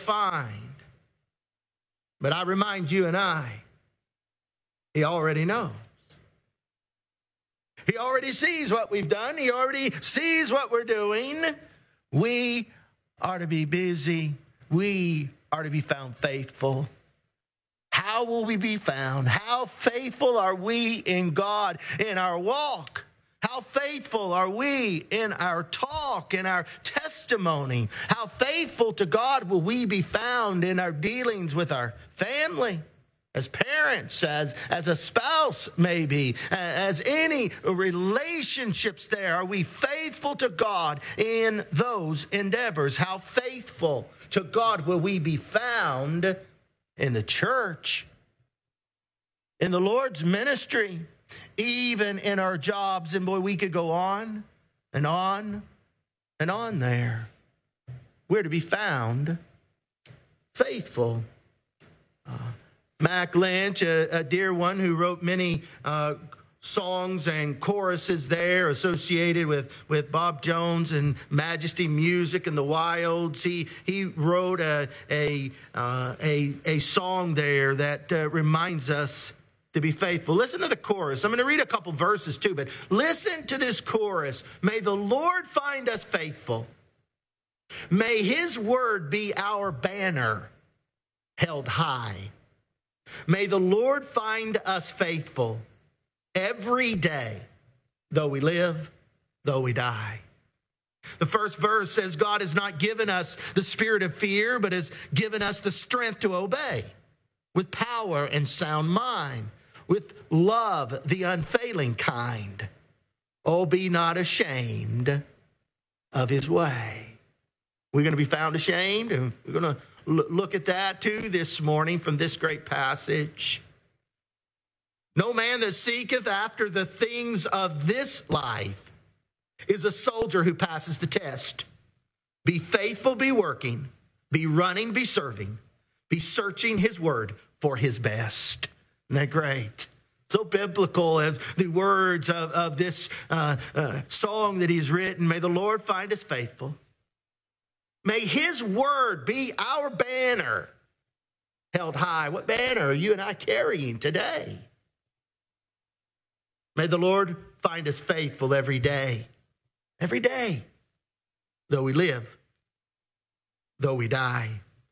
find. But I remind you and I, he already knows. He already sees what we've done. He already sees what we're doing. We are to be busy. We are to be found faithful. How will we be found? How faithful are we in God in our walk? How faithful are we in our talk, in our testimony? How faithful to God will we be found in our dealings with our family, as parents, as a spouse maybe, as any relationships there? Are we faithful to God in those endeavors? How faithful to God will we be found in the church, in the Lord's ministry, even in our jobs? And boy, we could go on and on and on there. We're to be found faithful. Mac Lynch, a dear one who wrote many songs and choruses there associated with Bob Jones and Majesty Music and the Wilds. He wrote a song there that reminds us to be faithful. Listen to the chorus. I'm going to read a couple verses too, but listen to this chorus. May the Lord find us faithful. May his word be our banner held high. May the Lord find us faithful every day, though we live, though we die. The first verse says God has not given us the spirit of fear, but has given us the strength to obey with power and sound mind, with love, the unfailing kind. Oh, be not ashamed of his way. We're going to be found ashamed, and we're going to look at that too this morning from this great passage. No man that seeketh after the things of this life is a soldier who passes the test. Be faithful, be working, be running, be serving, be searching his word for his best. Isn't that great? So biblical as the words of this song that he's written. May the Lord find us faithful. May his word be our banner held high. What banner are you and I carrying today? May the Lord find us faithful every day, though we live, though we die.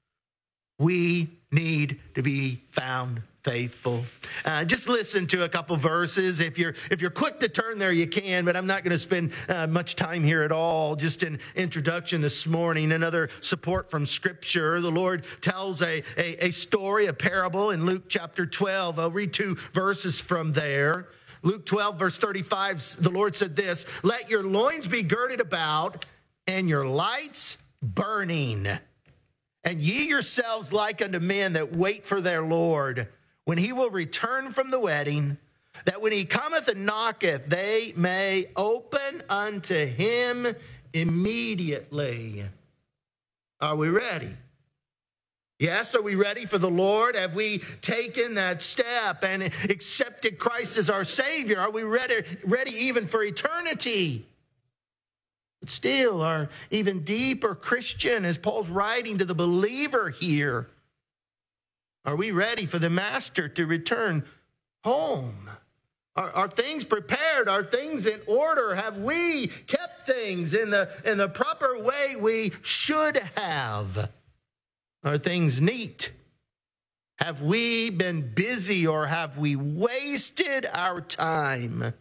We need to be found faithful. Just listen to a couple verses. If you're quick to turn there, you can, but I'm not going to spend much time here at all. Just an introduction this morning, another support from Scripture. The Lord tells a story, a parable in Luke chapter 12. I'll read 2 verses from there. Luke 12, verse 35, the Lord said this: let your loins be girded about and your lights burning. And ye yourselves like unto men that wait for their Lord, when he will return from the wedding, that when he cometh and knocketh, they may open unto him immediately. Are we ready? Yes, are we ready for the Lord? Have we taken that step and accepted Christ as our Savior? Are we ready even for eternity? But still, our even deeper Christian, as Paul's writing to the believer here, are we ready for the Master to return home? Are things prepared? Are things in order? Have we kept things in the proper way we should have? Are things neat? Have we been busy, or have we wasted our time?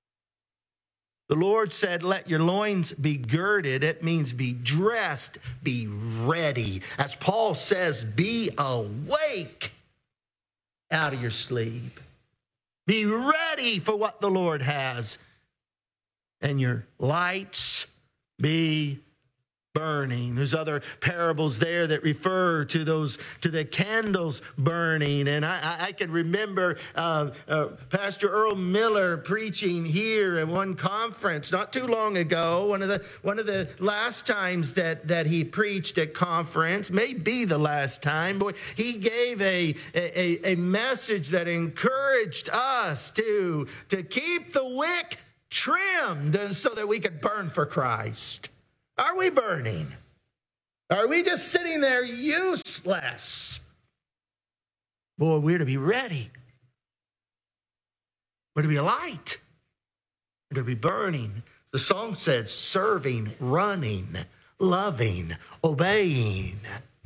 The Lord said, let your loins be girded. It means be dressed, be ready. As Paul says, be awake out of your sleep. Be ready for what the Lord has. And your lights be burning. There's other parables there that refer to the candles burning. And I can remember Pastor Earl Miller preaching here at one conference not too long ago. One of the last times that he preached at conference, may be the last time. Boy, he gave a message that encouraged us to keep the wick trimmed so that we could burn for Christ. Are we burning? Are we just sitting there useless? Boy, we're to be ready. We're to be a light. We're to be burning. The song said, serving, running, loving, obeying.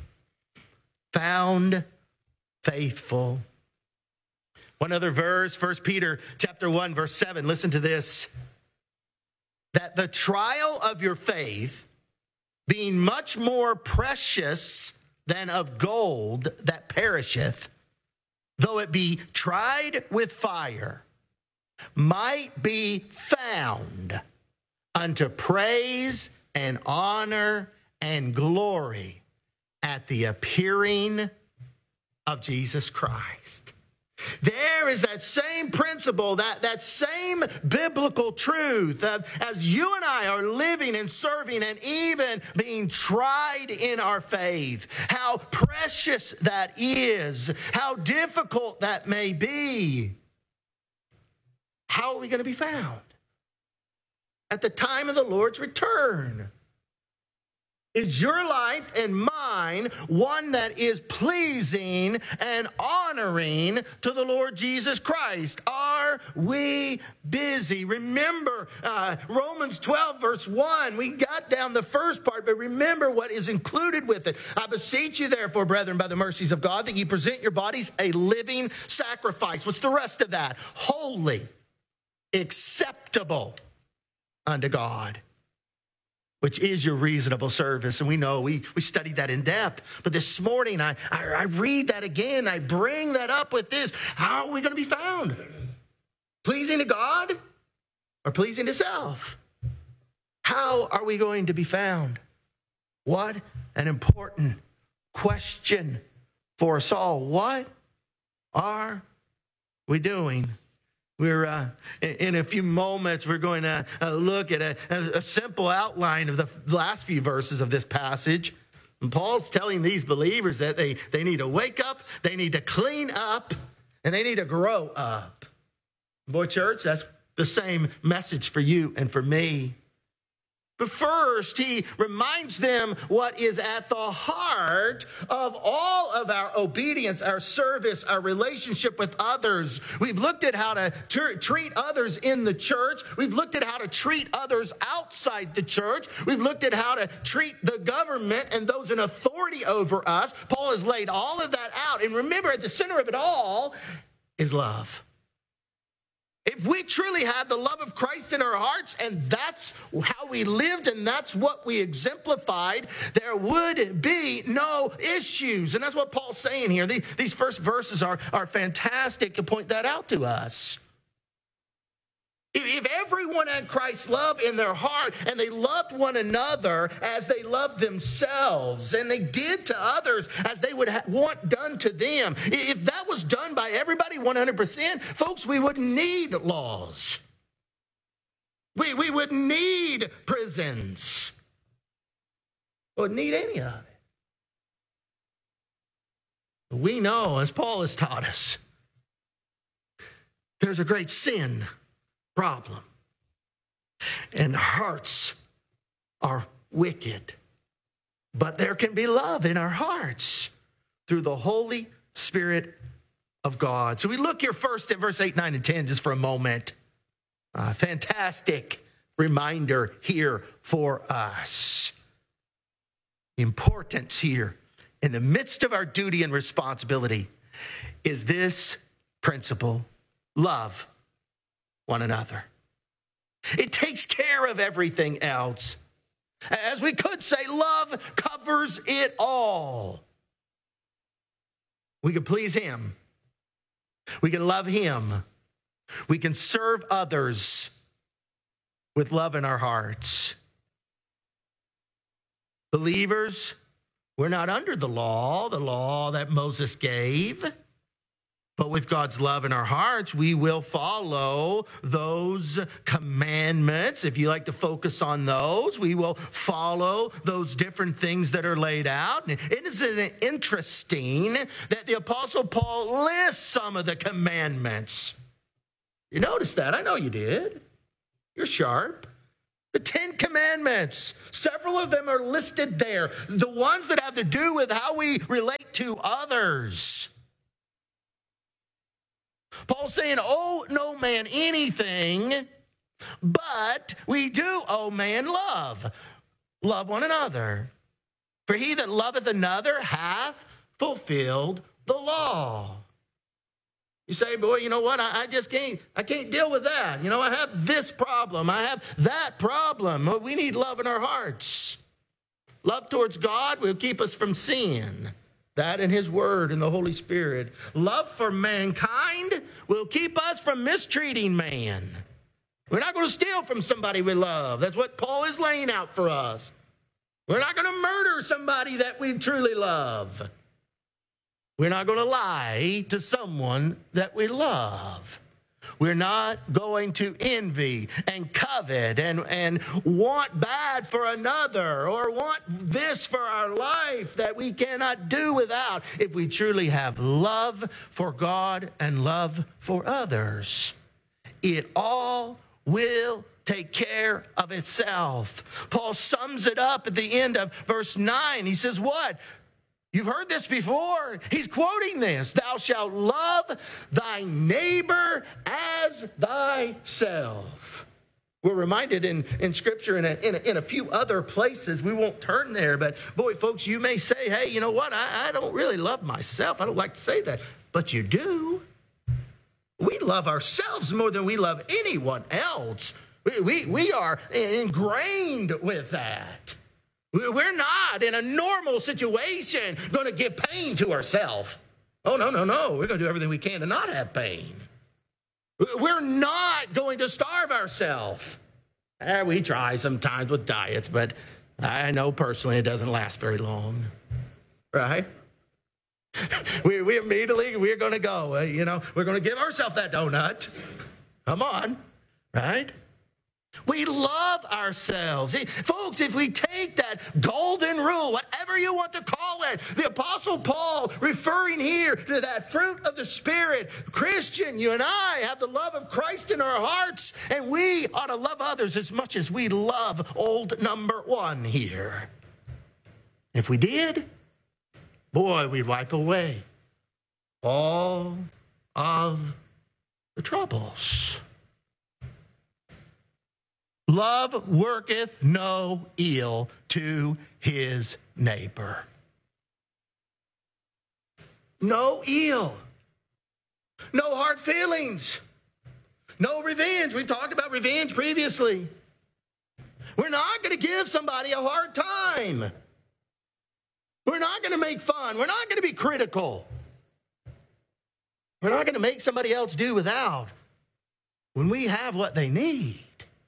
Found faithful. One other verse, 1 Peter chapter 1, verse 7. Listen to this. That the trial of your faith, being much more precious than of gold that perisheth, though it be tried with fire, might be found unto praise and honor and glory at the appearing of Jesus Christ. There is that same principle, that same biblical truth as you and I are living and serving and even being tried in our faith. How precious that is, how difficult that may be. How are we going to be found? At the time of the Lord's return. Is your life and mine one that is pleasing and honoring to the Lord Jesus Christ? Are we busy? Remember Romans 12, verse 1. We got down the first part, but remember what is included with it. I beseech you, therefore, brethren, by the mercies of God, that ye present your bodies a living sacrifice. What's the rest of that? Holy, acceptable unto God, which is your reasonable service. And we know we studied that in depth. But this morning, I read that again. I bring that up with this. How are we going to be found? Pleasing to God or pleasing to self? How are we going to be found? What an important question for us all. What are we doing? We're in a few moments, we're going to look at a simple outline of the last few verses of this passage. And Paul's telling these believers that they need to wake up, they need to clean up, and they need to grow up. Boy, church, that's the same message for you and for me. But first, he reminds them what is at the heart of all of our obedience, our service, our relationship with others. We've looked at how to treat others in the church. We've looked at how to treat others outside the church. We've looked at how to treat the government and those in authority over us. Paul has laid all of that out. And remember, at the center of it all is love. If we truly have the love of Christ in our hearts, and that's how we lived, and that's what we exemplified, there would be no issues. And that's what Paul's saying here. These first verses are fantastic to point that out to us. If everyone had Christ's love in their heart and they loved one another as they loved themselves and they did to others as they would want done to them, if that was done by everybody 100%, folks, we wouldn't need laws. We wouldn't need prisons. We wouldn't need any of it. We know, as Paul has taught us, there's a great sin problem. And hearts are wicked. But there can be love in our hearts through the Holy Spirit of God. So we look here first at verse 8, 9, and 10 just for a moment. Fantastic reminder here for us. The importance here in the midst of our duty and responsibility is this principle: love one another. It takes care of everything else. As we could say, love covers it all. We can please him. We can love him. We can serve others with love in our hearts. Believers, we're not under the law that Moses gave. But with God's love in our hearts, we will follow those commandments. If you like to focus on those, we will follow those different things that are laid out. Isn't it interesting that the Apostle Paul lists some of the commandments? You noticed that? I know you did. You're sharp. The 10 Commandments, several of them are listed there. The ones that have to do with how we relate to others. Paul's saying, owe no man anything, but we do owe man love. Love one another. For he that loveth another hath fulfilled the law. You say, boy, you know what? I can't deal with that. You know, I have this problem. I have that problem. We need love in our hearts. Love towards God will keep us from sin. That and his word and the Holy Spirit. Love for mankind will keep us from mistreating man. We're not going to steal from somebody we love. That's what Paul is laying out for us. We're not going to murder somebody that we truly love. We're not going to lie to someone that we love. We're not going to envy and covet and want bad for another or want this for our life that we cannot do without if we truly have love for God and love for others. It all will take care of itself. Paul sums it up at the end of verse 9. He says, what? You've heard this before. He's quoting this. Thou shalt love thy neighbor as thyself. We're reminded in Scripture in a few other places. We won't turn there. But boy, folks, you may say, hey, you know what? I don't really love myself. I don't like to say that. But you do. We love ourselves more than we love anyone else. We are ingrained with that. We're not in a normal situation going to give pain to ourselves. Oh, no. We're going to do everything we can to not have pain. We're not going to starve ourselves. We try sometimes with diets, but I know personally it doesn't last very long. Right? We immediately, we're going to go, we're going to give ourselves that donut. Come on. Right? We love ourselves. Folks, if we take that golden rule, whatever you want to call it, the Apostle Paul referring here to that fruit of the Spirit. Christian, you and I have the love of Christ in our hearts, and we ought to love others as much as we love old number one here. If we did, boy, we'd wipe away all of the troubles. Love worketh no ill to his neighbor. No ill. No hard feelings. No revenge. We've talked about revenge previously. We're not going to give somebody a hard time. We're not going to make fun. We're not going to be critical. We're not going to make somebody else do without when we have what they need.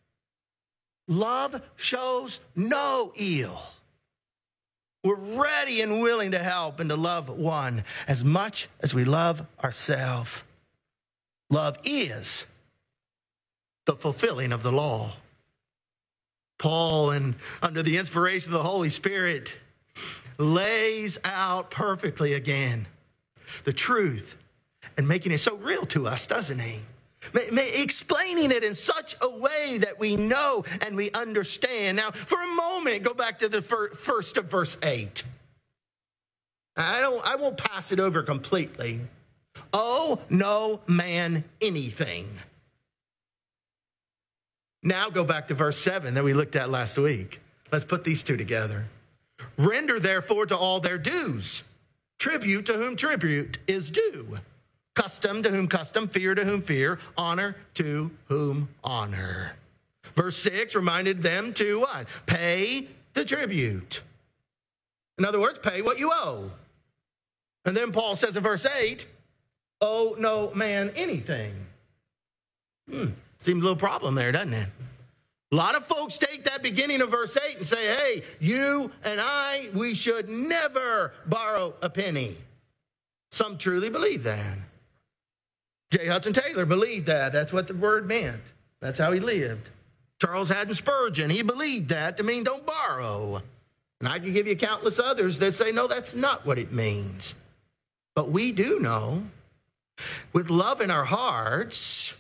Love shows no ill. We're ready and willing to help and to love one as much as we love ourselves. Love is the fulfilling of the law. Paul, and under the inspiration of the Holy Spirit, lays out perfectly again the truth and making it so real to us, doesn't he? Explaining it in such a way that we know and we understand. Now, for a moment, go back to the first of verse 8. I won't pass it over completely. Owe no man anything. Now go back to verse 7 that we looked at last week. Let's put these two together. Render therefore to all their dues. Tribute to whom tribute is due. Custom to whom custom, fear to whom fear, honor to whom honor. Verse 6 reminded them to what? Pay the tribute. In other words, pay what you owe. And then Paul says in verse 8, owe no man anything. Seems a little problem there, doesn't it? A lot of folks take that beginning of verse 8 and say, hey, you and I, we should never borrow a penny. Some truly believe that. J. Hudson Taylor believed that. That's what the word meant. That's how he lived. Charles Haddon Spurgeon, he believed that to mean don't borrow. And I can give you countless others that say, no, that's not what it means. But we do know, with love in our hearts,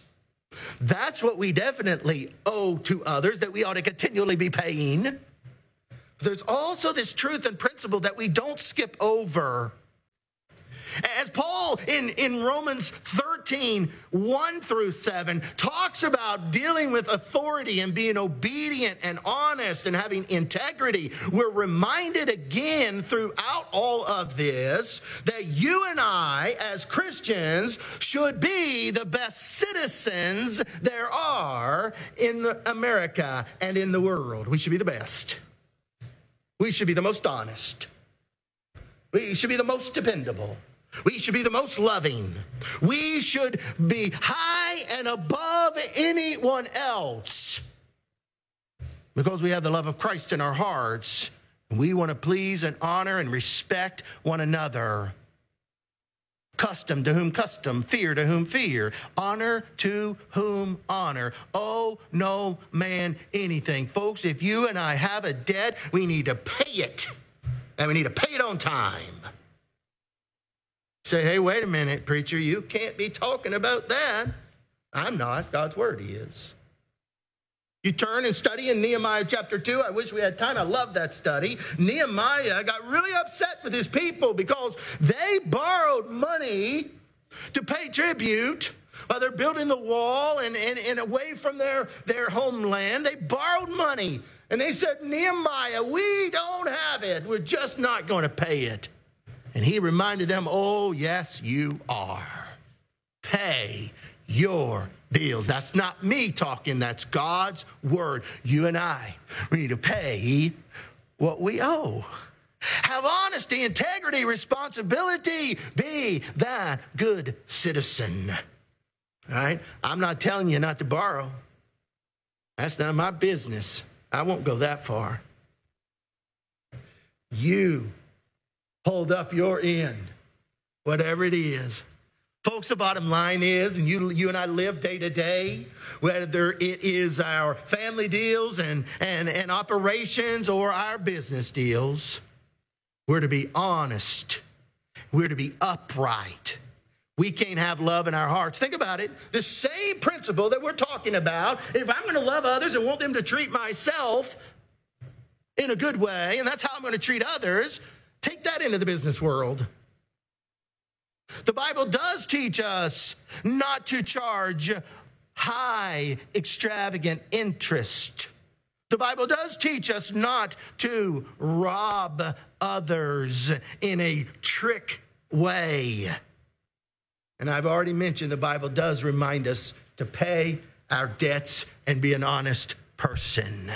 That's what we definitely owe to others, that we ought to continually be paying. There's also this truth and principle that we don't skip over. As Paul in Romans 13, 1 through 7, talks about dealing with authority and being obedient and honest and having integrity, we're reminded again throughout all of this that you and I, as Christians, should be the best citizens there are in America and in the world. We should be the best. We should be the most honest. We should be the most dependable. We should be the most loving. We should be high and above anyone else because we have the love of Christ in our hearts. We want to please and honor and respect one another. Custom to whom custom, fear to whom fear, honor to whom honor. Oh, no man anything. Folks, if you and I have a debt, we need to pay it, and we need to pay it on time. Say, hey, wait a minute, preacher, you can't be talking about that. I'm not. God's word is. You turn and study in Nehemiah chapter 2. I wish we had time. I love that study. Nehemiah got really upset with his people because they borrowed money to pay tribute while they're building the wall and away from their homeland. They borrowed money. And they said, Nehemiah, we don't have it. We're just not going to pay it. And he reminded them, oh, yes, you are. Pay your bills. That's not me talking. That's God's word. You and I, we need to pay what we owe. Have honesty, integrity, responsibility. Be that good citizen. All right? I'm not telling you not to borrow. That's none of my business. I won't go that far. You hold up your end, whatever it is. Folks, the bottom line is, and you and I live day to day, whether it is our family deals and operations or our business deals, we're to be honest. We're to be upright. We can't have love in our hearts. Think about it. The same principle that we're talking about, if I'm going to love others and want them to treat myself in a good way, and that's how I'm going to treat others, take that into the business world. The Bible does teach us not to charge high, extravagant interest. The Bible does teach us not to rob others in a trick way. And I've already mentioned the Bible does remind us to pay our debts and be an honest person.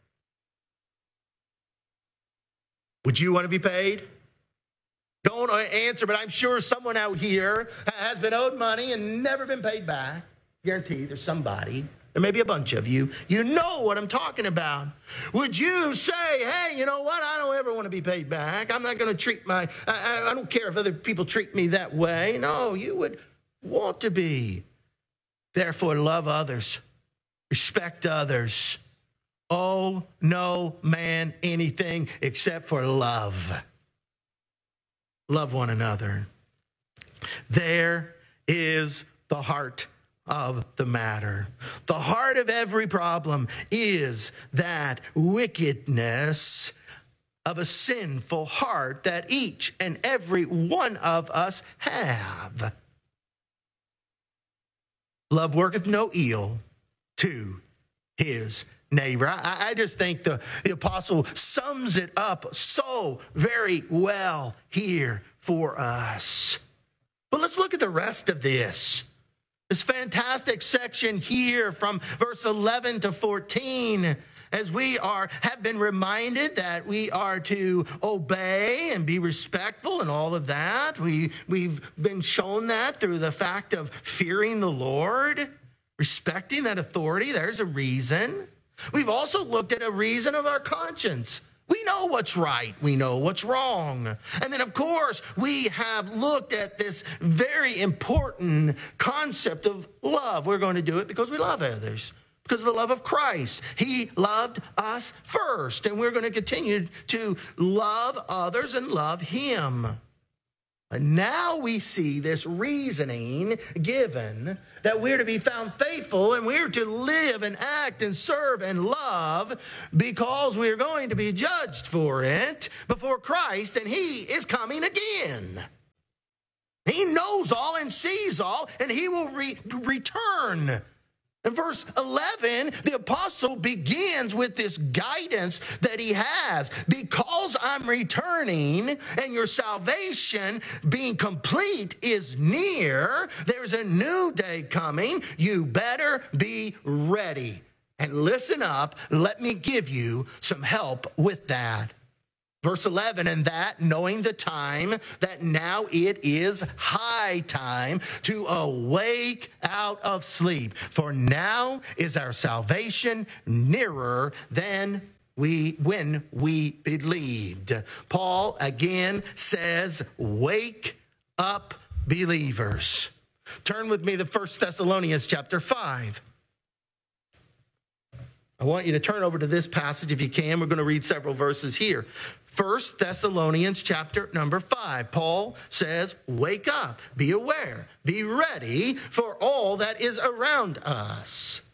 Would you want to be paid? Don't answer, but I'm sure someone out here has been owed money and never been paid back. Guaranteed there's somebody. There may be a bunch of you. You know what I'm talking about. Would you say, hey, you know what? I don't ever want to be paid back. I'm not going to treat I don't care if other people treat me that way. No, you would want to be. Therefore, love others. Respect others. Oh, no man anything except for love. Love one another. There is the heart of the matter. The heart of every problem is that wickedness of a sinful heart that each and every one of us have. Love worketh no ill to his neighbor. I just think the apostle sums it up so very well here for us. But let's look at the rest of this. This fantastic section here from verse 11 to 14, as we have been reminded that we are to obey and be respectful and all of that. We've been shown that through the fact of fearing the Lord, respecting that authority. There's a reason. We've also looked at a reason of our conscience. We know what's right. We know what's wrong. And then, of course, we have looked at this very important concept of love. We're going to do it because we love others, because of the love of Christ. He loved us first, and we're going to continue to love others and love him. And now we see this reasoning given that we're to be found faithful and we're to live and act and serve and love because we're going to be judged for it before Christ, and he is coming again. He knows all and sees all, and he will return. In verse 11, the apostle begins with this guidance that he has. Because I'm returning and your salvation being complete is near, there's a new day coming. You better be ready. And listen up, let me give you some help with that. Verse 11, and that knowing the time, that now it is high time to awake out of sleep. For now is our salvation nearer than when we believed. Paul again says, wake up, believers. Turn with me to 1 Thessalonians chapter 5. I want you to turn over to this passage if you can. We're going to read several verses here. 1 Thessalonians chapter number 5. Paul says, wake up, be aware, be ready for all that is around us.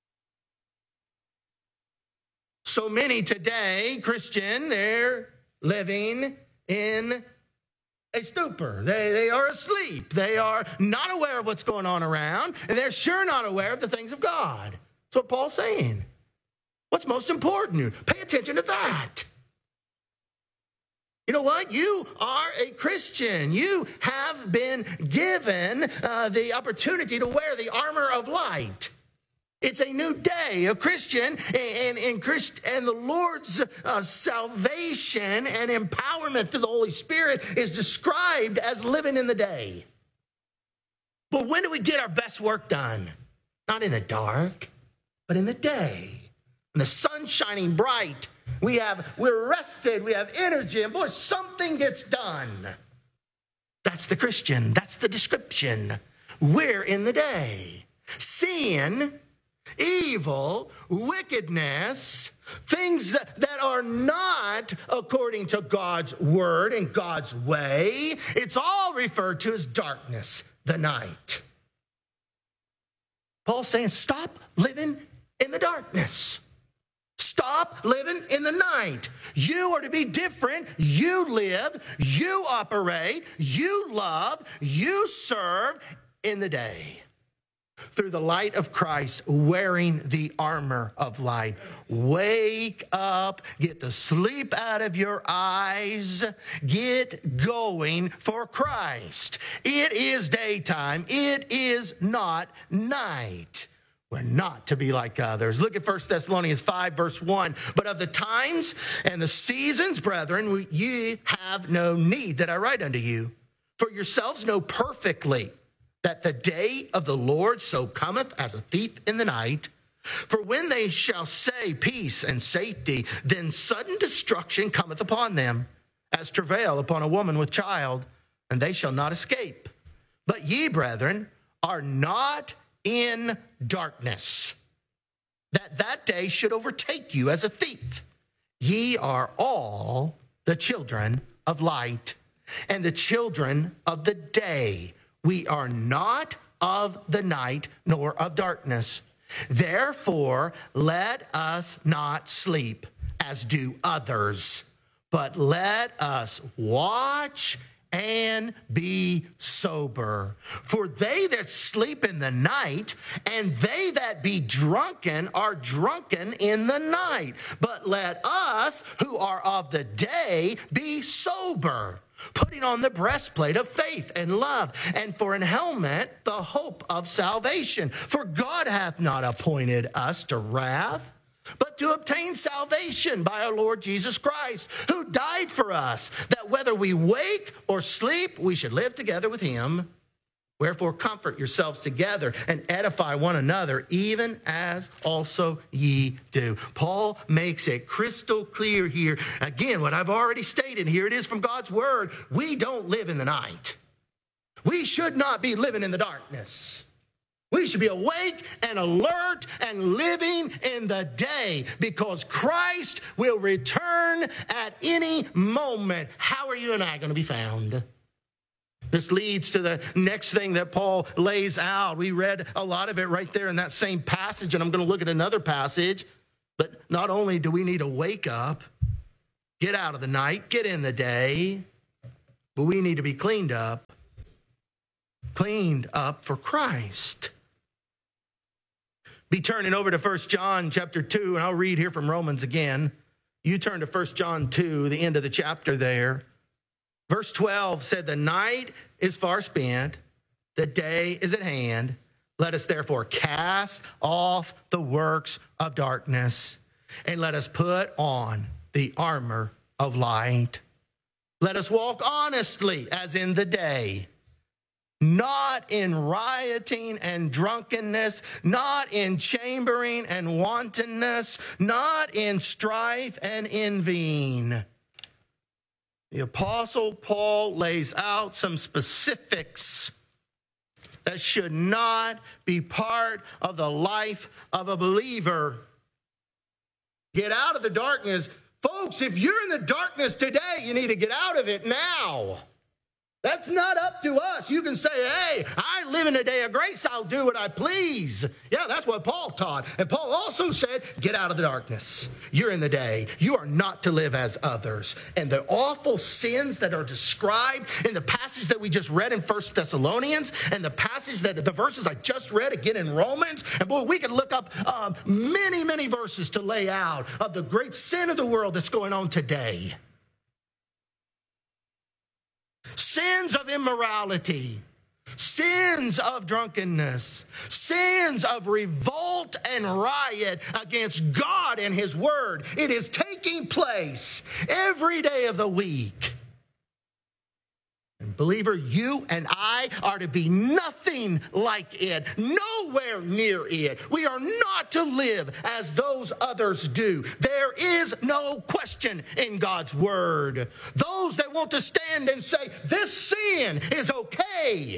So many today, Christian, they're living in a stupor. They are asleep. They are not aware of what's going on around, and they're sure not aware of the things of God. That's what Paul's saying. What's most important? Pay attention to that. You know what? You are a Christian. You have been given the opportunity to wear the armor of light. It's a new day. A Christian and the Lord's salvation and empowerment through the Holy Spirit is described as living in the day. But when do we get our best work done? Not in the dark, but in the day. When the sun's shining bright, we're rested, we have energy, and boy, something gets done. That's the Christian. That's the description. We're in the day. Sin, evil, wickedness, things that are not according to God's word and God's way, it's all referred to as darkness, the night. Paul's saying, stop living in the darkness. Stop living in the night. You are to be different. You live, you operate, you love, you serve in the day. Through the light of Christ, wearing the armor of light. Wake up, get the sleep out of your eyes, get going for Christ. It is daytime, it is not night. We're not to be like others. Look at 1 Thessalonians 5, verse 1. But of the times and the seasons, brethren, ye have no need that I write unto you. For yourselves know perfectly that the day of the Lord so cometh as a thief in the night. For when they shall say peace and safety, then sudden destruction cometh upon them, as travail upon a woman with child, and they shall not escape. But ye, brethren, are not in darkness, that day should overtake you as a thief. Ye are all the children of light and the children of the day. We are not of the night nor of darkness. Therefore, let us not sleep as do others, but let us watch and be sober. For they that sleep in the night and they that be drunken are drunken in the night. But let us who are of the day be sober, putting on the breastplate of faith and love, and for an helmet the hope of salvation. For God hath not appointed us to wrath, but to obtain salvation by our Lord Jesus Christ, who died for us, that whether we wake or sleep, we should live together with him. Wherefore comfort yourselves together and edify one another, even as also ye do. Paul makes it crystal clear here. Again, what I've already stated, here it is from God's word. We don't live in the night. We should not be living in the darkness. We should be awake and alert and living in the day, because Christ will return at any moment. How are you and I going to be found? This leads to the next thing that Paul lays out. We read a lot of it right there in that same passage, and I'm going to look at another passage. But not only do we need to wake up, get out of the night, get in the day, but we need to be cleaned up for Christ. Be turning over to 1 John chapter 2, and I'll read here from Romans again. You turn to 1 John 2, the end of the chapter there. Verse 12 said, the night is far spent, the day is at hand. Let us therefore cast off the works of darkness, and let us put on the armor of light. Let us walk honestly as in the day, not in rioting and drunkenness, not in chambering and wantonness, not in strife and envying. The Apostle Paul lays out some specifics that should not be part of the life of a believer. Get out of the darkness. Folks, if you're in the darkness today, you need to get out of it now. That's not up to us. You can say, hey, I live in a day of grace. I'll do what I please. Yeah, that's what Paul taught. And Paul also said, get out of the darkness. You're in the day. You are not to live as others. And the awful sins that are described in the passage that we just read in 1 Thessalonians and the verses I just read again in Romans. And boy, we could look up many, many verses to lay out of the great sin of the world that's going on today. Sins of immorality, sins of drunkenness, sins of revolt and riot against God and his word. It is taking place every day of the week. And believer, you and I are to be nothing like it, nowhere near it. We are not to live as those others do. There is no question in God's word. Those that want to stand and say, this sin is okay,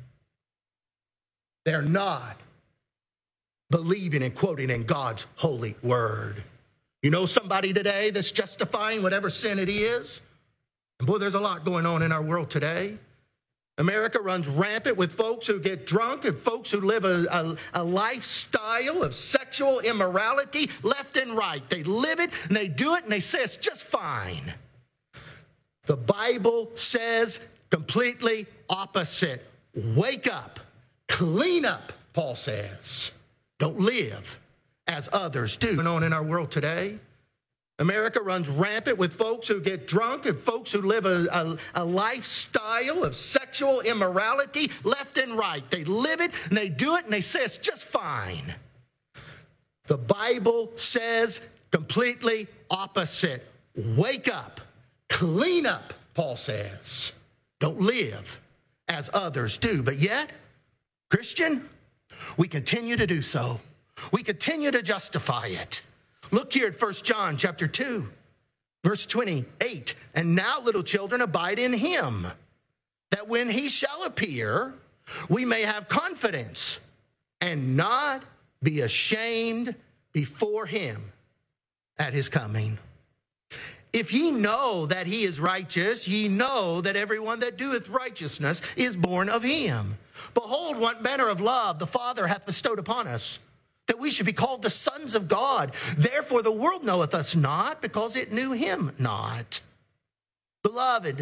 they're not believing and quoting in God's holy word. You know somebody today that's justifying whatever sin it is? And boy, there's a lot going on in our world today. America runs rampant with folks who get drunk and folks who live a lifestyle of sexual immorality left and right. They live it and they do it and they say it's just fine. The Bible says completely opposite. Wake up, clean up, Paul says. Don't live as others do. Going on in our world today. America runs rampant with folks who get drunk and folks who live a lifestyle of sexual immorality left and right. They live it and they do it and they say it's just fine. The Bible says completely opposite. Wake up, clean up, Paul says. Don't live as others do. But yet, Christian, we continue to do so. We continue to justify it. Look here at 1 John chapter 2, verse 28. And now, little children, abide in him, that when he shall appear, we may have confidence and not be ashamed before him at his coming. If ye know that he is righteous, ye know that everyone that doeth righteousness is born of him. Behold, what manner of love the Father hath bestowed upon us, that we should be called the sons of God. Therefore the world knoweth us not, because it knew him not. Beloved,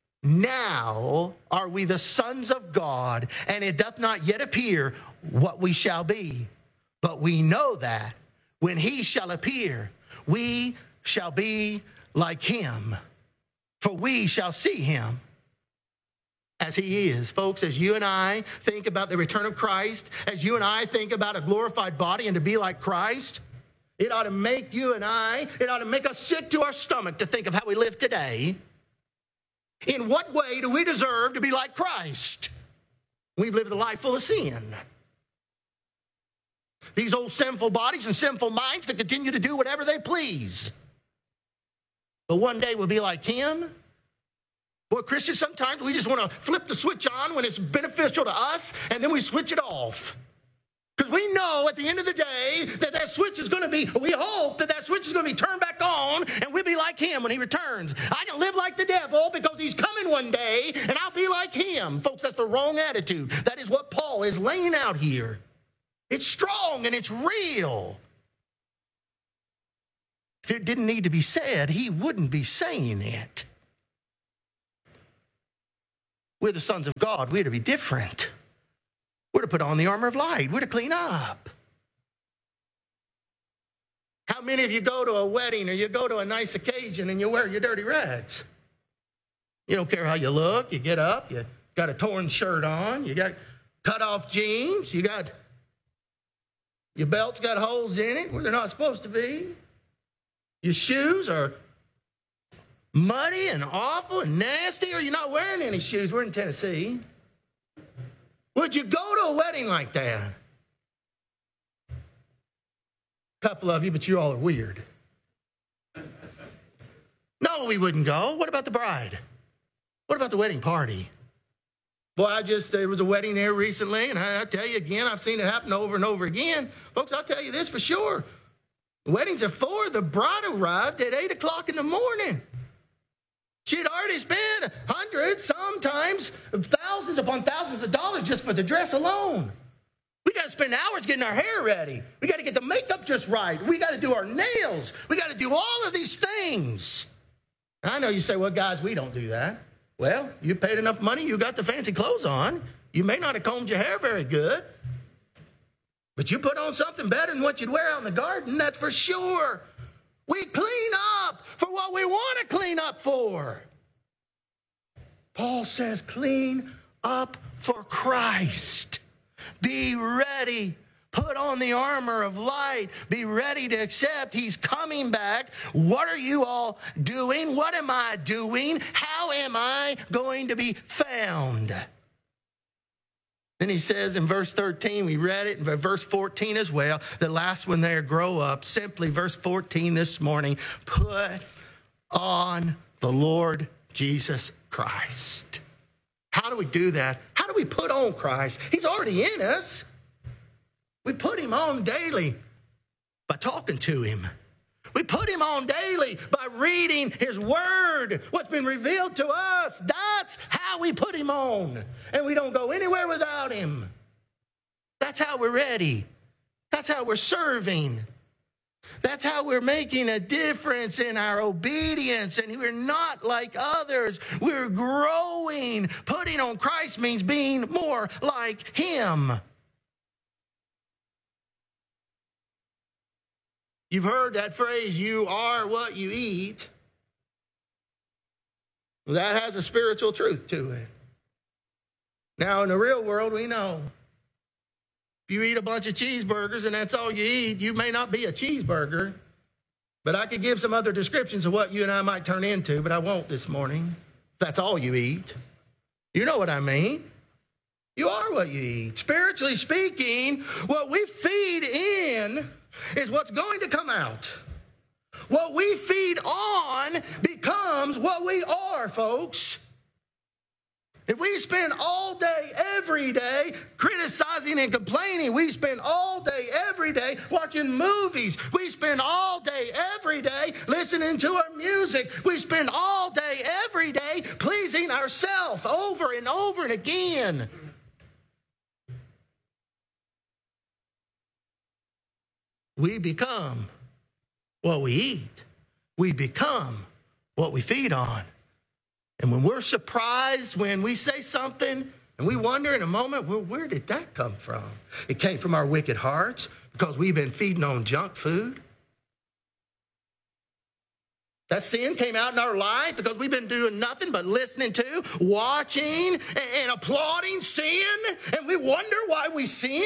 now are we the sons of God, and it doth not yet appear what we shall be. But we know that when he shall appear, we shall be like him, for we shall see him as he is. Folks, as you and I think about the return of Christ, as you and I think about a glorified body and to be like Christ, it ought to make you and I, it ought to make us sick to our stomach to think of how we live today. In what way do we deserve to be like Christ? We've lived a life full of sin. These old sinful bodies and sinful minds that continue to do whatever they please. But one day we'll be like him. Well, Christians, sometimes we just want to flip the switch on when it's beneficial to us, and then we switch it off. Because we know at the end of the day that that switch is going to be, we hope that that switch is going to be turned back on, and we'll be like him when he returns. I can live like the devil because he's coming coming one day, and I'll be like him. Folks, that's the wrong attitude. That is what Paul is laying out here. It's strong and it's real. If it didn't need to be said, he wouldn't be saying it. We're the sons of God. We're to be different. We're to put on the armor of light. We're to clean up. How many of you go to a wedding or you go to a nice occasion and you wear your dirty rags? You don't care how you look. You get up, you got a torn shirt on, you got cut off jeans, your belt's got holes in it where they're not supposed to be. Your shoes are muddy and awful and nasty, or you're not wearing any shoes. We're in Tennessee. Would you go to a wedding like that? A couple of you, but you all are weird. No, we wouldn't go. What about the bride? What about the wedding party? Boy, there was a wedding there recently, and I tell you again, I've seen it happen over and over again. Folks, I'll tell you this for sure. The wedding's at 4. The bride arrived at 8 o'clock in the morning. She had already spent hundreds, sometimes thousands upon thousands of dollars just for the dress alone. We got to spend hours getting our hair ready. We got to get the makeup just right. We got to do our nails. We got to do all of these things. I know you say, well, guys, we don't do that. Well, you paid enough money. You got the fancy clothes on. You may not have combed your hair very good, but you put on something better than what you'd wear out in the garden, that's for sure. We clean up for what we want to clean up for. Paul says, clean up for Christ. Be ready. Put on the armor of light. Be ready to accept he's coming back. What are you all doing? What am I doing? How am I going to be found? Then he says in verse 13, we read it, in verse 14 as well, the last one there, grow up. Simply verse 14 this morning, put on the Lord Jesus Christ. How do we do that? How do we put on Christ? He's already in us. We put him on daily by talking to him. We put him on daily by reading his word, what's been revealed to us. That's how we put him on. And we don't go anywhere without him. That's how we're ready. That's how we're serving. That's how we're making a difference in our obedience. And we're not like others. We're growing. Putting on Christ means being more like him. You've heard that phrase, you are what you eat. Well, that has a spiritual truth to it. Now, in the real world, we know if you eat a bunch of cheeseburgers and that's all you eat, you may not be a cheeseburger. But I could give some other descriptions of what you and I might turn into, but I won't this morning. If that's all you eat. You know what I mean. You are what you eat. Spiritually speaking, what we feed in is what's going to come out. What we feed on becomes what we are, folks. If we spend all day, every day, criticizing and complaining, we spend all day, every day, watching movies. We spend all day, every day, listening to our music. We spend all day, every day, pleasing ourselves over and over and again. We become what we eat. We become what we feed on. And when we're surprised when we say something and we wonder in a moment, well, where did that come from? It came from our wicked hearts because we've been feeding on junk food. That sin came out in our life because we've been doing nothing but listening to, watching, and applauding sin. And we wonder why we sin.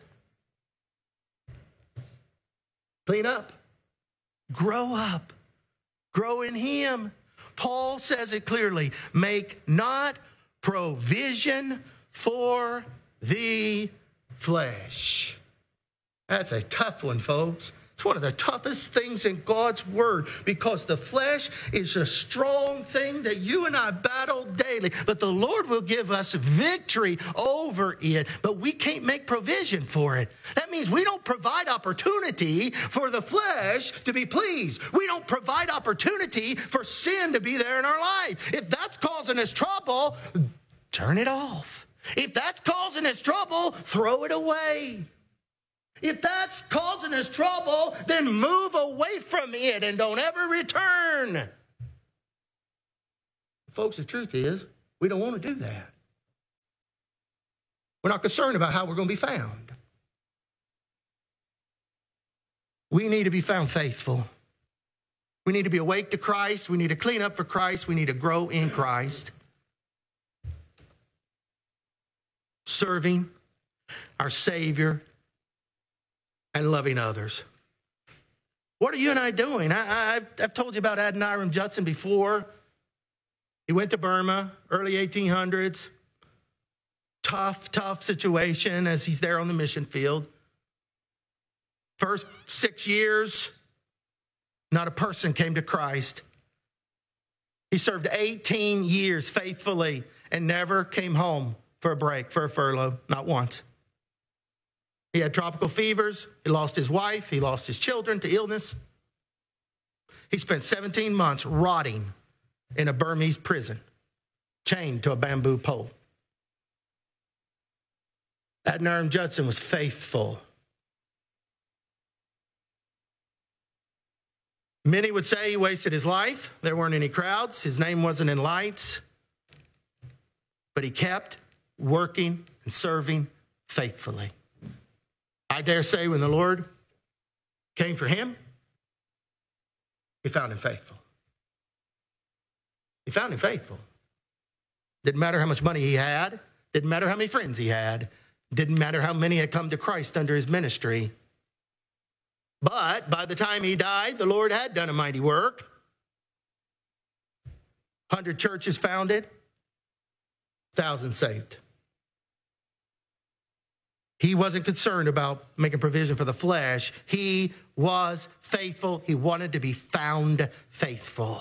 Clean up. Grow up. Grow in him. Paul says it clearly. Make not provision for the flesh. That's a tough one, folks. It's one of the toughest things in God's word because the flesh is a strong thing that you and I battle daily. But the Lord will give us victory over it, but we can't make provision for it. That means we don't provide opportunity for the flesh to be pleased. We don't provide opportunity for sin to be there in our life. If that's causing us trouble, turn it off. If that's causing us trouble, throw it away. If that's causing us trouble, then move away from it and don't ever return. Folks, the truth is, we don't want to do that. We're not concerned about how we're going to be found. We need to be found faithful. We need to be awake to Christ. We need to clean up for Christ. We need to grow in Christ. Serving our Savior and loving others. What are you and I doing? I've told you about Adoniram Judson before. He went to Burma, early 1800s. Tough situation as he's there on the mission field. First 6 years, not a person came to Christ. He served 18 years faithfully and never came home for a break, for a furlough, not once. He had tropical fevers. He lost his wife. He lost his children to illness. He spent 17 months rotting in a Burmese prison, chained to a bamboo pole. Adoniram Judson was faithful. Many would say he wasted his life. There weren't any crowds. His name wasn't in lights. But he kept working and serving faithfully. I dare say when the Lord came for him, he found him faithful. He found him faithful. Didn't matter how much money he had. Didn't matter how many friends he had. Didn't matter how many had come to Christ under his ministry. But by the time he died, the Lord had done a mighty work. 100 churches founded, 1,000 saved. He wasn't concerned about making provision for the flesh. He was faithful. He wanted to be found faithful.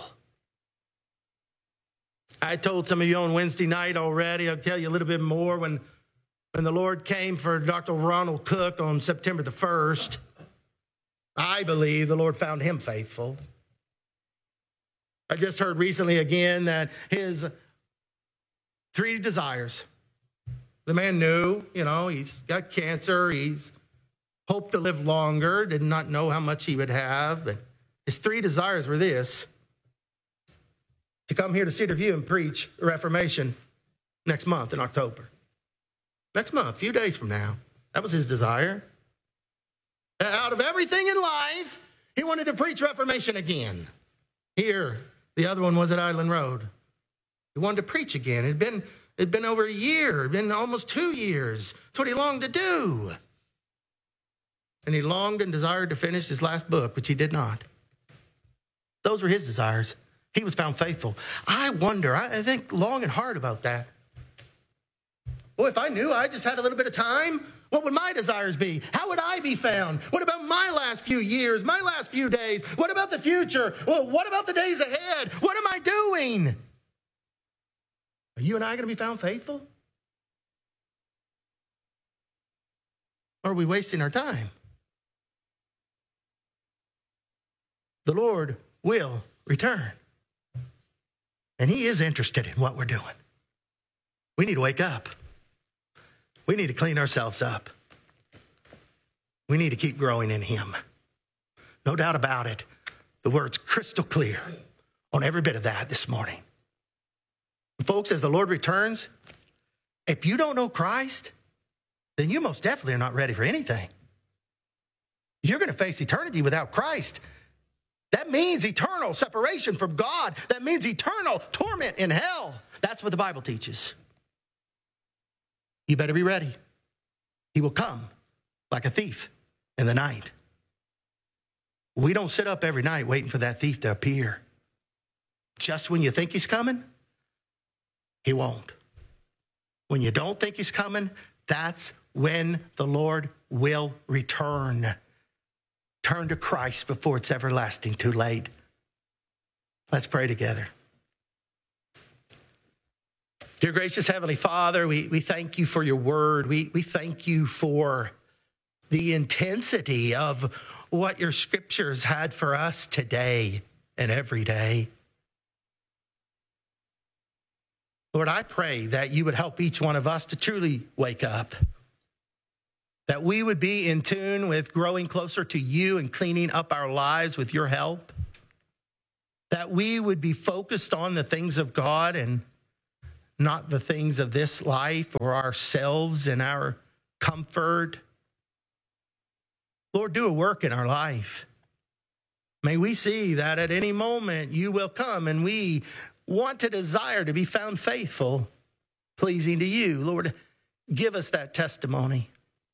I told some of you on Wednesday night already. I'll tell you a little bit more. When the Lord came for Dr. Ronald Cook on September the 1st, I believe the Lord found him faithful. I just heard recently again that his 3 desires. The man knew, he's got cancer. He's hoped to live longer, did not know how much he would have. But his 3 desires were this: to come here to Cedar View and preach the Reformation next month in October. Next month, a few days from now. That was his desire. Out of everything in life, he wanted to preach Reformation again. Here, the other one was at Island Road. He wanted to preach again. It'd been over a year. It'd been almost 2 years. That's what he longed to do. And he longed and desired to finish his last book, which he did not. Those were his desires. He was found faithful. I wonder, I think long and hard about that. Well, if I knew I just had a little bit of time, what would my desires be? How would I be found? What about my last few years, my last few days? What about the future? Well, what about the days ahead? What am I doing? Are you and I going to be found faithful? Or are we wasting our time? The Lord will return. And he is interested in what we're doing. We need to wake up. We need to clean ourselves up. We need to keep growing in him. No doubt about it. The word's crystal clear on every bit of that this morning. Folks, as the Lord returns, if you don't know Christ, then you most definitely are not ready for anything. You're going to face eternity without Christ. That means eternal separation from God. That means eternal torment in hell. That's what the Bible teaches. You better be ready. He will come like a thief in the night. We don't sit up every night waiting for that thief to appear. Just when you think he's coming, he won't. When you don't think he's coming, that's when the Lord will return Turn to Christ before it's everlasting too late. Let's pray together. Dear gracious Heavenly Father, we thank you for your word. We thank you for the intensity of what your scriptures had for us today and every day. Lord, I pray that you would help each one of us to truly wake up, that we would be in tune with growing closer to you and cleaning up our lives with your help, that we would be focused on the things of God and not the things of this life or ourselves and our comfort. Lord, do a work in our life. May we see that at any moment you will come, and we want to desire to be found faithful, pleasing to you. Lord, give us that testimony.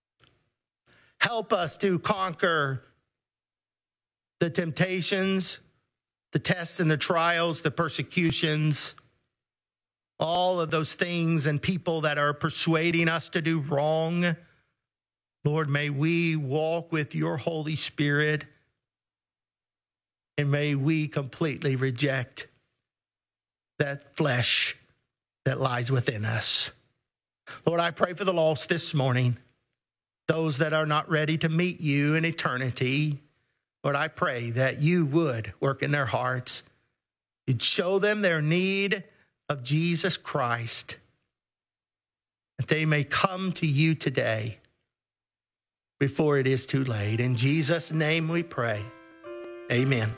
Help us to conquer the temptations, the tests and the trials, the persecutions, all of those things and people that are persuading us to do wrong. Lord, may we walk with your Holy Spirit, and may we completely reject that flesh that lies within us. Lord, I pray for the lost this morning, those that are not ready to meet you in eternity. Lord, I pray that you would work in their hearts. You'd show them their need of Jesus Christ, that they may come to you today before it is too late. In Jesus' name we pray. Amen.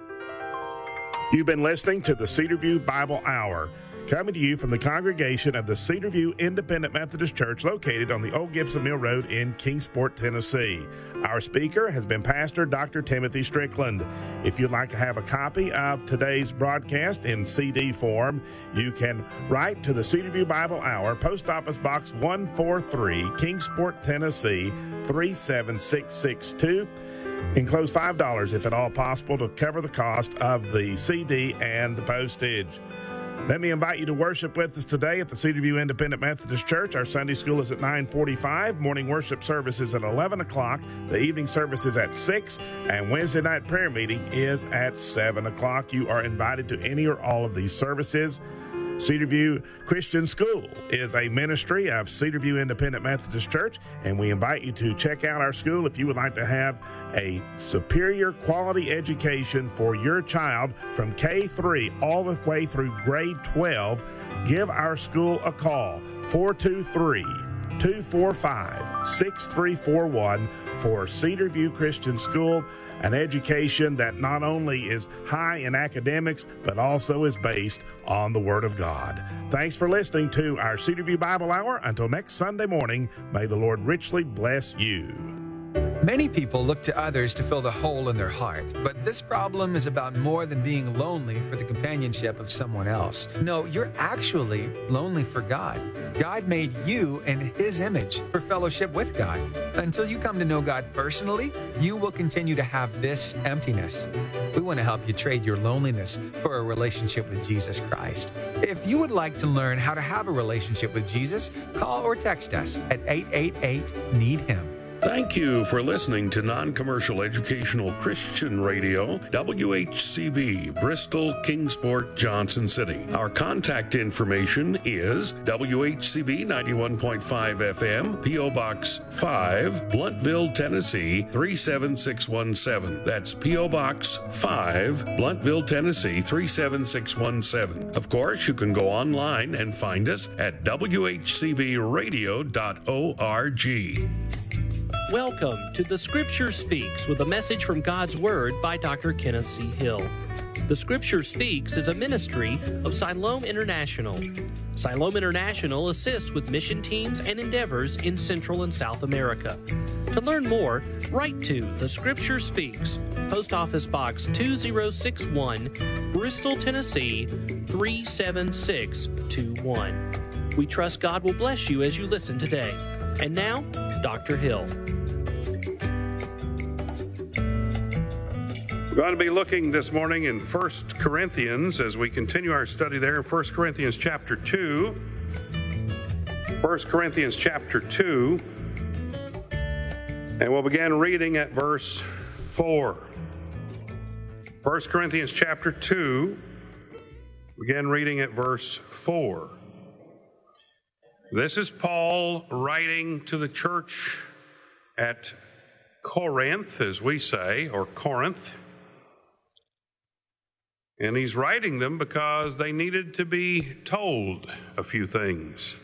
You've been listening to the Cedarview Bible Hour, coming to you from the congregation of the Cedarview Independent Methodist Church located on the Old Gibson Mill Road in Kingsport, Tennessee. Our speaker has been Pastor Dr. Timothy Strickland. If you'd like to have a copy of today's broadcast in CD form, you can write to the Cedarview Bible Hour, Post Office Box 143, Kingsport, Tennessee 37662. Enclose $5 if at all possible to cover the cost of the CD and the postage. Let me invite you to worship with us today at the Cedarview Independent Methodist Church. Our Sunday school is at 9:45. Morning worship service is at 11 o'clock. The evening service is at 6. And Wednesday night prayer meeting is at 7 o'clock. You are invited to any or all of these services. Cedarview Christian School is a ministry of Cedarview Independent Methodist Church, and we invite you to check out our school if you would like to have a superior quality education for your child from K-3 all the way through grade 12. Give our school a call, 423-245-6341 for Cedarview Christian School, an education that not only is high in academics, but also is based on the Word of God. Thanks for listening to our Cedarview Bible Hour. Until next Sunday morning, may the Lord richly bless you. Many people look to others to fill the hole in their heart, but this problem is about more than being lonely for the companionship of someone else. No, you're actually lonely for God. God made you in His image for fellowship with God. Until you come to know God personally, you will continue to have this emptiness. We want to help you trade your loneliness for a relationship with Jesus Christ. If you would like to learn how to have a relationship with Jesus, call or text us at 888-NEED-HIM. Thank you for listening to Non-Commercial Educational Christian Radio, WHCB, Bristol, Kingsport, Johnson City. Our contact information is WHCB 91.5 FM, P.O. Box 5, Blunt-Ville, Tennessee 37617. That's P.O. Box 5, Blunt-Ville, Tennessee 37617. Of course, you can go online and find us at WHCBradio.org. Welcome to The Scripture Speaks with a message from God's Word by Dr. Kenneth C. Hill. The Scripture Speaks is a ministry of Siloam International. Siloam International assists with mission teams and endeavors in Central and South America. To learn more, write to The Scripture Speaks, Post Office Box 2061, Bristol, Tennessee 37621. We trust God will bless you as you listen today. And now, Dr. Hill. We're going to be looking this morning in 1 Corinthians as we continue our study there in 1 Corinthians chapter 2. 1 Corinthians chapter 2. And we'll begin reading at verse 4. 1 Corinthians chapter 2, begin reading at verse 4. This is Paul writing to the church at Corinth, as we say, or Corinth. And he's writing them because they needed to be told a few things.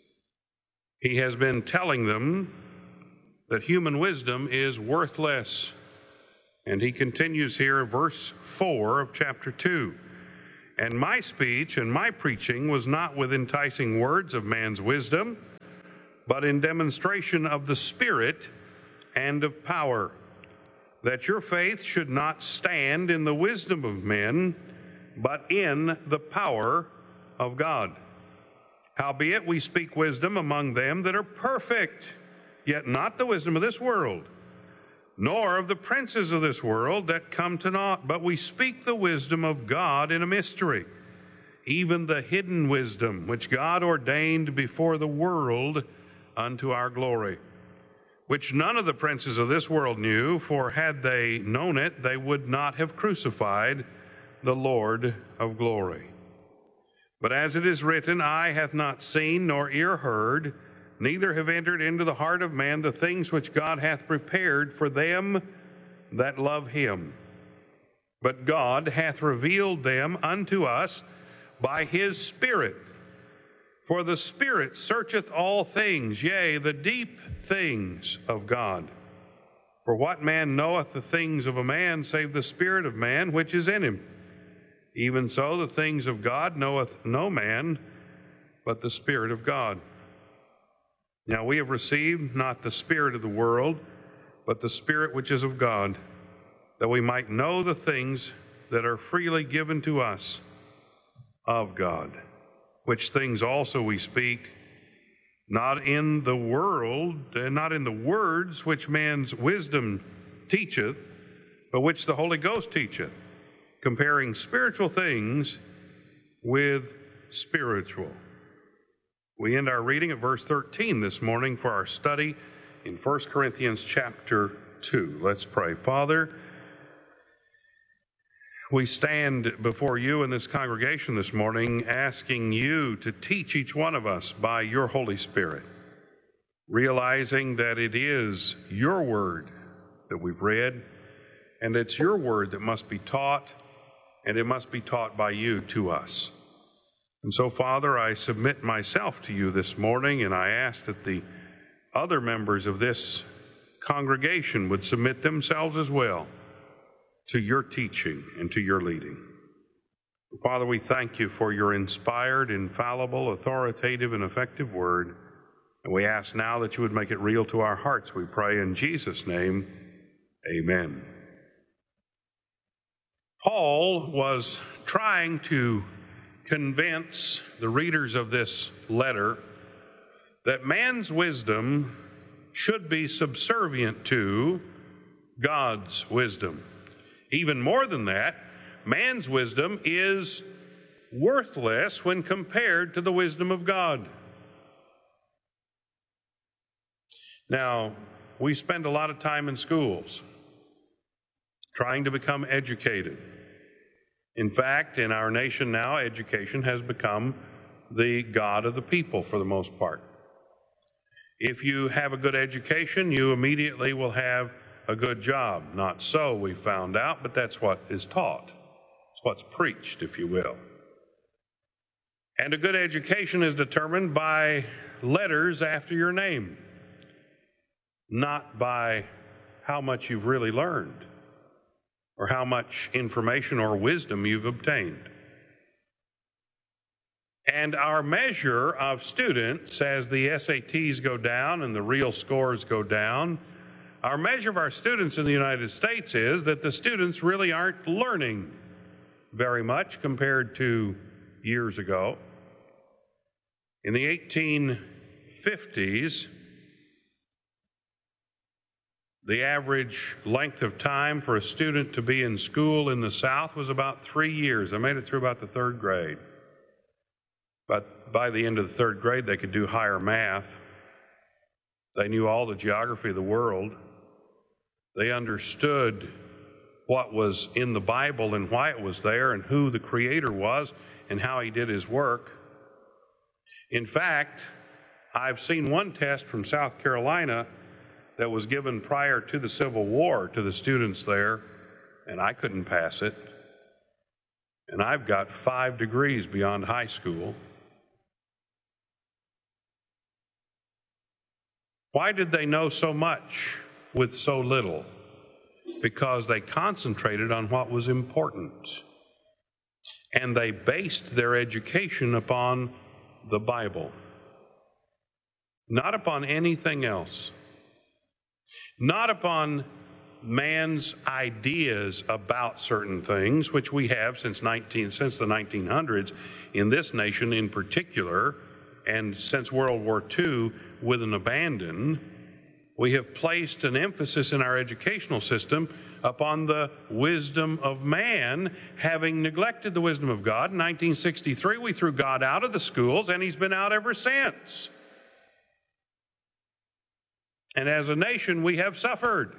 He has been telling them that human wisdom is worthless. And he continues here in verse 4 of chapter 2. And my speech and my preaching was not with enticing words of man's wisdom, but in demonstration of the Spirit and of power, that your faith should not stand in the wisdom of men, but in the power of God. Howbeit we speak wisdom among them that are perfect, yet not the wisdom of this world, nor of the princes of this world that come to naught, but we speak the wisdom of God in a mystery, even the hidden wisdom which God ordained before the world unto our glory, which none of the princes of this world knew, for had they known it, they would not have crucified the Lord of glory. But as it is written, eye hath not seen, nor ear heard, neither have entered into the heart of man the things which God hath prepared for them that love him. But God hath revealed them unto us by his Spirit. For the Spirit searcheth all things, yea, the deep things of God. For what man knoweth the things of a man, save the spirit of man which is in him? Even so the things of God knoweth no man, but the Spirit of God. Now we have received not the spirit of the world, but the Spirit which is of God, that we might know the things that are freely given to us of God, which things also we speak, not in the world, and not in the words which man's wisdom teacheth, but which the Holy Ghost teacheth, comparing spiritual things with spiritual. We end our reading at verse 13 this morning for our study in 1 Corinthians chapter 2. Let's pray. Father, we stand before you in this congregation this morning asking you to teach each one of us by your Holy Spirit, realizing that it is your word that we've read, and it's your word that must be taught, and it must be taught by you to us. And so, Father, I submit myself to you this morning, and I ask that the other members of this congregation would submit themselves as well to your teaching and to your leading. Father, we thank you for your inspired, infallible, authoritative, and effective word, and we ask now that you would make it real to our hearts. We pray in Jesus' name, amen. Paul was trying to convince the readers of this letter that man's wisdom should be subservient to God's wisdom. Even more than that, man's wisdom is worthless when compared to the wisdom of God. Now, we spend a lot of time in schools trying to become educated. In fact, in our nation now, education has become the god of the people for the most part. If you have a good education, you immediately will have a good job. Not so, we found out, but that's what is taught. It's what's preached, if you will. And a good education is determined by letters after your name, not by how much you've really learned or how much information or wisdom you've obtained. And our measure of students, as the SATs go down and the real scores go down, our measure of our students in the United States is that the students really aren't learning very much compared to years ago. In the 1850s, the average length of time for a student to be in school in the South was about 3 years. They made it through about the third grade. But by the end of the third grade, they could do higher math. They knew all the geography of the world. They understood what was in the Bible and why it was there and who the Creator was and how He did His work. In fact, I've seen one test from South Carolina that was given prior to the Civil War to the students there, and I couldn't pass it. And I've got 5 degrees beyond high school. Why did they know so much with so little? Because they concentrated on what was important. And they based their education upon the Bible, not upon anything else, not upon man's ideas about certain things, which we have since the 1900s in this nation in particular, and since World War II with an abandon. We have placed an emphasis in our educational system upon the wisdom of man, having neglected the wisdom of God. In 1963, we threw God out of the schools, and He's been out ever since. And as a nation, we have suffered.